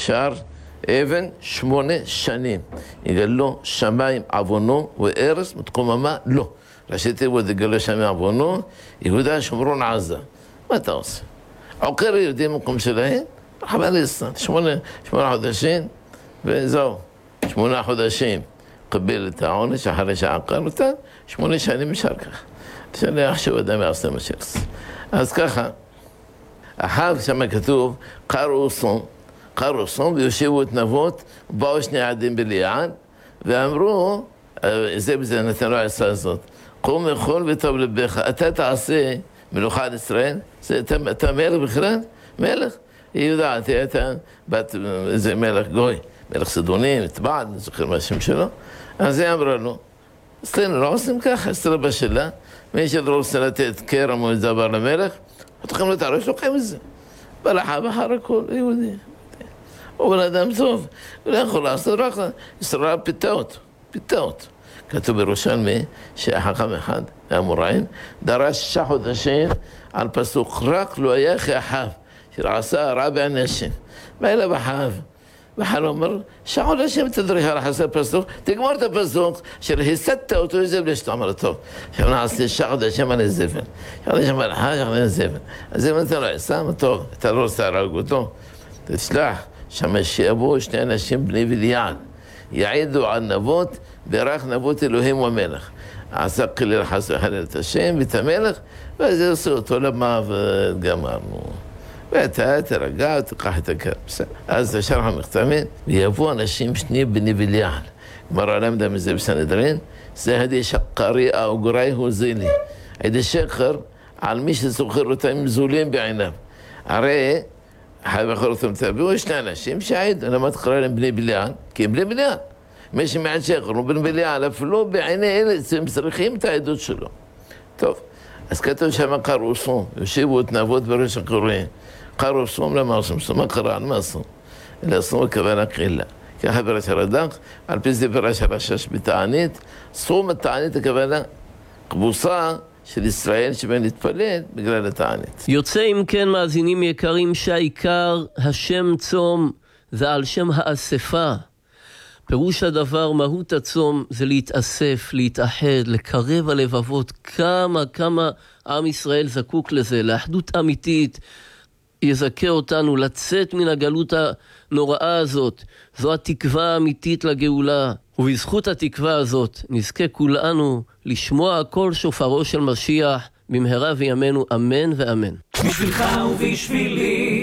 נשאר אבן 8 שנים. יגלו שמיים עוונו וארץ מתקוממה לא. ראשי תיבות יגלו שמיים עוונו, יהודה שומרון עזה. מה אתה עושה? עוקר יהודים במקום שלהם, חבל לישראל. 8 חודשים, וזהו. 8 חודשים קבל את העונש אחרי שעקר אותה, 8 שנים נשאר ככה. שאני אחשוב אדם יעשה מה שעושה. אז ככה, אחר שם כתוב, קראו סום ויושיבו את נבות, באו שני עדים בליעל, ואמרו, זה בזה נתן לו העצה הזאת, קום אכול וטוב לבך, אתה תעשה מלוכה על ישראל, אתה מלך בכלל? מלך? היא יודעת, אתה בת איזה מלך גוי, מלך סדונים, טבעד, אני זוכר מה השם שלו, אז היא אמרה לו, אצלנו לא עושים ככה, אצל רבה שלה, מי שלא רוצה לתת קרם או דבר למלך, אתכם לתערף לוקחים את זה. בלחה בחר הכל, יהודי. הוא בן אדם טוב, הוא לא יכול לעשות רק ישראל פיתה אותו. כתוב בירושלמי שהחכם אחד, האמוראים, דרש 6 חודשים על פסוק, רק לא היה כאחיו, שעשה רע באנשים. בא אליו אחיו, ואחר אומר, 6 חודשים תדריך על חסר פסוק, תגמור את הפסוק, שהסדת אותו לזבל שתאמר טוב. שנעשה 6 חודשים על הזבל. 6 חודשים על החג, על הזבל. אז אם אתה לא עשה, מה טוב, אתה לא רוצה להרוג אותו, תשלח, שם שיבואו 2 אנשים בני בליעל, יעידו על נבות, ברך נבות אלוהים ומלך. עשה כליל חס וחליל את השם ואת המלך, ואז יעשו אותו למוות, גמרנו. ואתה תרגע, תקח את הקרב. אז תשאר המכתבים, ויבואו אנשים 2 בני בליעל. גמרא למדה מזה בסנהדרין, זה הדי שקרי או גורי הוא זילי. הדי שקר על מי שזוכר אותם זולים בעיניו. הרי בכל אותם תביאו 2 אנשים שהעידו, למה תקרא להם בני בליעל? כי הם בני בליעל. מי שמעט שקר הוא בן בליעל, אפילו בעיני אלה הם צריכים את העדות שלו. טוב, אז כתוב שם קראו סום, יושיבו את נבות בראש הקוראים. קראו סום למה עושים סום? מה קרה? על מה עשו? אלא סום הכוונה קהילה. ככה פרש הרד"ק, על פי זה פרש הרשש בתענית, סום התענית הכוונה כבוסה של ישראל שבהם להתפלל בגלל התענית. יוצא אם כן מאזינים יקרים שהעיקר השם צום זה על שם האספה. פירוש הדבר, מהות הצום זה להתאסף, להתאחד, לקרב הלבבות. כמה עם ישראל זקוק לזה, לאחדות אמיתית, יזכה אותנו לצאת מן הגלות הנוראה הזאת. זו התקווה האמיתית לגאולה, ובזכות התקווה הזאת נזכה כולנו לשמוע קול שופרו של משיח במהרה וימינו, אמן ואמן. בשבילך ובשבילי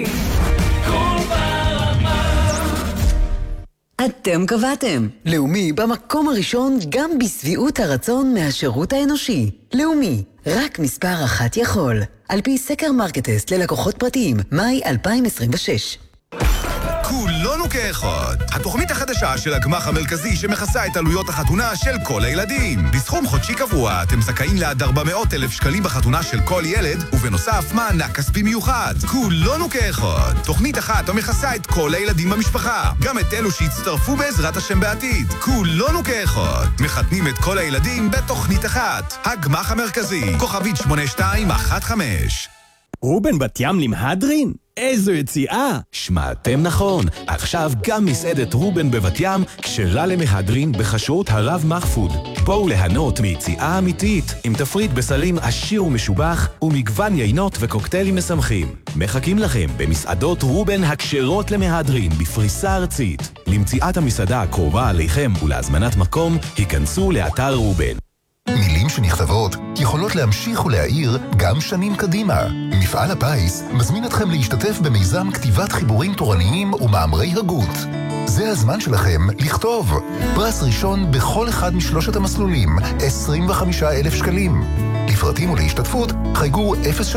אתם קבעתם. לאומי במקום הראשון גם בסביעות הרצון מהשירות האנושי. לאומי, רק מספר 1 יכול. על פי סקר מרקטסט ללקוחות פרטיים, מאי 2026. כולנו כאחד. התוכנית החדשה של הגמח המרכזי שמכסה את עלויות החתונה של כל הילדים. בסכום חודשי קבוע אתם זכאים לעד 400,000 שקלים בחתונה של כל ילד, ובנוסף מענק כספי מיוחד. כולנו כאחד. תוכנית אחת המכסה את כל הילדים במשפחה, גם את אלו שהצטרפו בעזרת השם בעתיד. כולנו כאחד. מחתנים את כל הילדים בתוכנית אחת. הגמח המרכזי, כוכבית 8215. רובן בת ים למהדרין? איזו יציאה! שמעתם נכון, עכשיו גם מסעדת רובן בבת ים כשרה למהדרין בחשרות הרב מחפוד. בואו ליהנות מיציאה אמיתית עם תפריט בסלים עשיר ומשובח ומגוון יינות וקוקטיילים משמחים. מחכים לכם במסעדות רובן הכשרות למהדרין בפריסה ארצית. למציאת המסעדה הקרובה עליכם ולהזמנת מקום, היכנסו לאתר רובן. מילים שנכתבות יכולות להמשיך ולהאיר גם שנים קדימה. מפעל הפיס מזמין אתכם להשתתף במיזם כתיבת חיבורים תורניים ומאמרי הגות. זה הזמן שלכם לכתוב. פרס ראשון בכל אחד משלושת המסלולים, 25,000 שקלים. לפרטים ולהשתתפות חייגו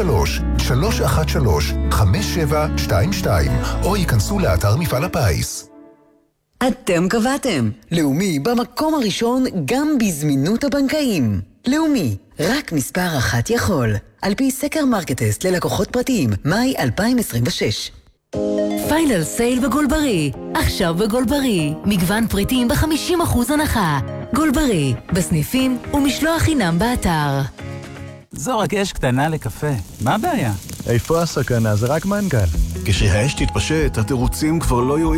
03-313-5722 או ייכנסו לאתר מפעל הפיס. אתם קבעתם. לאומי במקום הראשון גם בזמינות הבנקאים. לאומי, רק מספר 1 יכול. על פי סקר מרקטסט ללקוחות פרטיים, מאי 2026. פיינל סייל בגולברי. עכשיו בגולברי. מגוון פריטים ב-50% הנחה. גולברי, בסניפים ומשלוח חינם באתר. זו רק אש קטנה לקפה. מה הבעיה? איפה הסכנה? זה רק מנגל. כשהאש תתפשט, התירוצים כבר לא יהיו